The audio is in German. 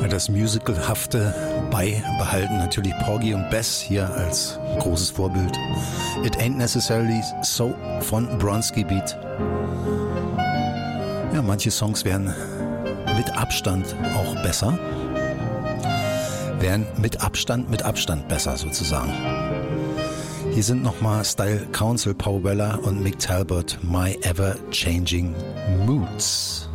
Immer das Musicalhafte beibehalten. Natürlich Porgy und Bess hier als großes Vorbild. It Ain't Necessarily So von Bronski Beat. Ja, manche Songs wären mit Abstand auch besser. Wären mit Abstand besser sozusagen. Hier sind nochmal Style Council, Paul Weller und Mick Talbot, My Ever Changing Moods.